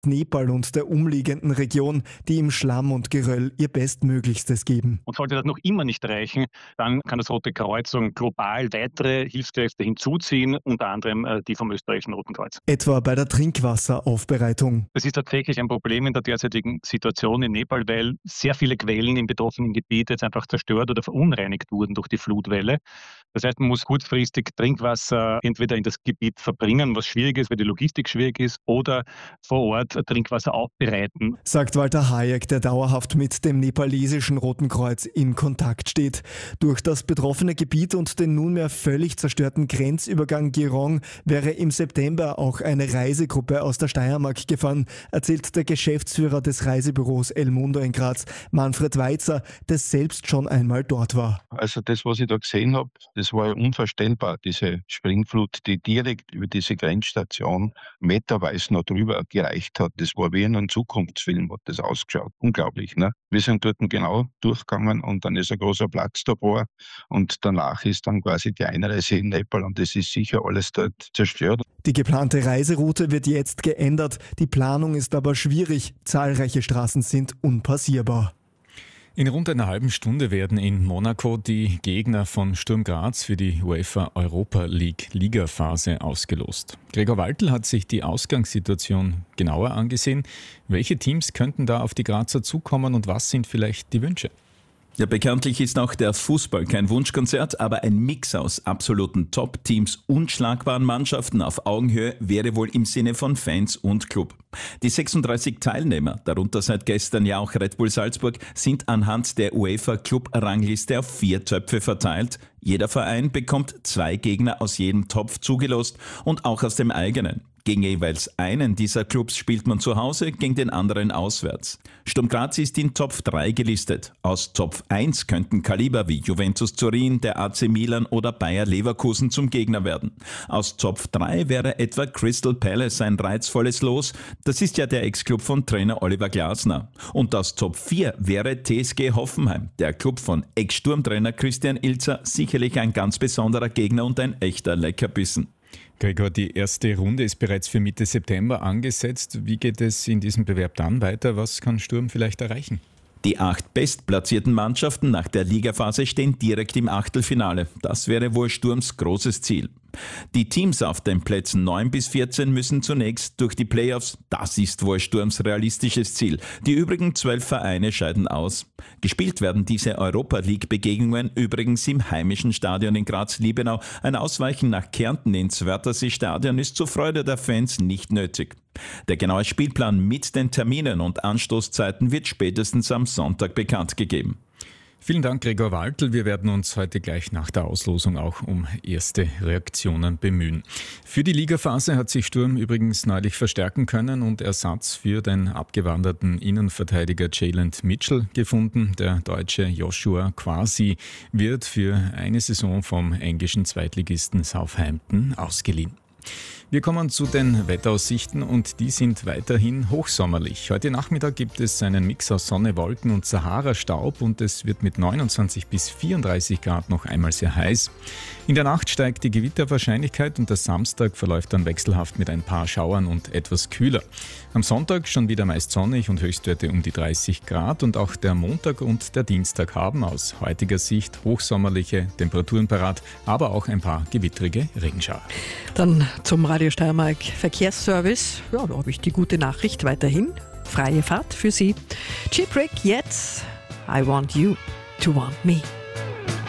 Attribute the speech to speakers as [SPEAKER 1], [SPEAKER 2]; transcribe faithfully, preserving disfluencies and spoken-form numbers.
[SPEAKER 1] Nepal und der umliegenden Region, die im Schlamm und Geröll ihr Bestmöglichstes geben.
[SPEAKER 2] Und sollte das noch immer nicht reichen, dann kann das Rote Kreuz global weitere Hilfskräfte hinzuziehen, unter anderem die vom österreichischen Roten Kreuz.
[SPEAKER 1] Etwa bei der Trinkwasseraufbereitung.
[SPEAKER 2] Das ist tatsächlich ein Problem in der derzeitigen Situation in Nepal, weil sehr viele Quellen im betroffenen Gebiet jetzt einfach zerstört oder verunreinigt wurden durch die Flutwelle. Das heißt, man muss kurzfristig Trinkwasser entweder in das Gebiet verbringen, was schwierig ist, weil die Logistik schwierig ist, oder vor Ort Trinkwasser aufbereiten.
[SPEAKER 1] Sagt Walter Hayek, der dauerhaft mit dem nepalesischen Roten Kreuz in Kontakt steht. Durch das betroffene Gebiet und den nunmehr völlig zerstörten Grenzübergang Girong wäre im September auch eine Reisegruppe aus der Steiermark gefahren, erzählt der Geschäftsführer des Reisebüros El Mundo in Graz, Manfred Weitzer, der selbst schon einmal dort war.
[SPEAKER 3] Also das, was ich da gesehen habe, das war ja unvorstellbar, diese Springflut, die direkt über diese Grenzstation meterweise noch drüber gereicht hat. Das war wie in einem Zukunftsfilm, hat das ausgeschaut. Unglaublich, ne? Wir sind dort genau durchgegangen und dann ist ein großer Platz davor und danach ist dann quasi die Einreise in Nepal und das ist sicher alles dort zerstört.
[SPEAKER 1] Die geplante Reiseroute wird jetzt geändert, die Planung ist aber schwierig, zahlreiche Straßen sind unpassierbar.
[SPEAKER 4] In rund einer halben Stunde werden in Monaco die Gegner von Sturm Graz für die UEFA Europa League Ligaphase ausgelost. Gregor Waltl hat sich die Ausgangssituation genauer angesehen. Welche Teams könnten da auf die Grazer zukommen und was sind vielleicht die Wünsche?
[SPEAKER 5] Ja, bekanntlich ist auch der Fußball kein Wunschkonzert, aber ein Mix aus absoluten Top-Teams und schlagbaren Mannschaften auf Augenhöhe wäre wohl im Sinne von Fans und Club. Die sechsunddreißig Teilnehmer, darunter seit gestern ja auch Red Bull Salzburg, sind anhand der UEFA-Club-Rangliste auf vier Töpfe verteilt. Jeder Verein bekommt zwei Gegner aus jedem Topf zugelost und auch aus dem eigenen. Gegen jeweils einen dieser Clubs spielt man zu Hause, gegen den anderen auswärts. Sturm Graz ist in Topf drei gelistet. Aus Topf eins könnten Kaliber wie Juventus Turin, der A C Milan oder Bayer Leverkusen zum Gegner werden. Aus Topf drei wäre etwa Crystal Palace ein reizvolles Los. Das ist ja der Ex-Club von Trainer Oliver Glasner. Und aus Top vier wäre T S G Hoffenheim, der Club von Ex-Sturmtrainer Christian Ilzer, sicherlich ein ganz besonderer Gegner und ein echter Leckerbissen.
[SPEAKER 4] Gregor, die erste Runde ist bereits für Mitte September angesetzt. Wie geht es in diesem Bewerb dann weiter? Was kann Sturm vielleicht erreichen?
[SPEAKER 5] Die acht bestplatzierten Mannschaften nach der Ligaphase stehen direkt im Achtelfinale. Das wäre wohl Sturms großes Ziel. Die Teams auf den Plätzen neun bis vierzehn müssen zunächst durch die Playoffs. Das ist wohl Sturms realistisches Ziel. Die übrigen zwölf Vereine scheiden aus. Gespielt werden diese Europa-League-Begegnungen übrigens im heimischen Stadion in Graz-Liebenau. Ein Ausweichen nach Kärnten ins Wörthersee-Stadion ist zur Freude der Fans nicht nötig. Der genaue Spielplan mit den Terminen und Anstoßzeiten wird spätestens am Sonntag bekannt gegeben.
[SPEAKER 4] Vielen Dank, Gregor Waltl. Wir werden uns heute gleich nach der Auslosung auch um erste Reaktionen bemühen. Für die Ligaphase hat sich Sturm übrigens neulich verstärken können und Ersatz für den abgewanderten Innenverteidiger Jalen Mitchell gefunden. Der Deutsche Joshua Kwasi wird für eine Saison vom englischen Zweitligisten Southampton ausgeliehen. Wir kommen zu den Wetteraussichten und die sind weiterhin hochsommerlich. Heute Nachmittag gibt es einen Mix aus Sonne, Wolken und Sahara-Staub und es wird mit neunundzwanzig bis vierunddreißig Grad noch einmal sehr heiß. In der Nacht steigt die Gewitterwahrscheinlichkeit und der Samstag verläuft dann wechselhaft mit ein paar Schauern und etwas kühler. Am Sonntag schon wieder meist sonnig und Höchstwerte um die dreißig Grad und auch der Montag und der Dienstag haben aus heutiger Sicht hochsommerliche Temperaturen parat, aber auch ein paar gewittrige Regenschauer.
[SPEAKER 6] Dann zum Radio Steiermark Verkehrsservice. Ja, da habe ich die gute Nachricht weiterhin. Freie Fahrt für Sie. Chip Rick, jetzt I want you to want me.